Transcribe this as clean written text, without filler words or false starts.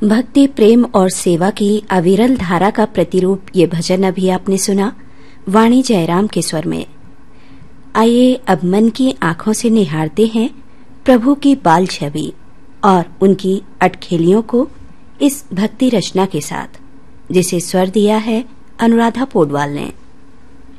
भक्ति, प्रेम और सेवा की अविरल धारा का प्रतिरूप ये भजन अभी आपने सुना वाणी जयराम के स्वर में। आइए अब मन की आंखों से निहारते हैं प्रभु की बाल छवि और उनकी अटखेलियों को इस भक्ति रचना के साथ, जिसे स्वर दिया है अनुराधा पौडवाल ने।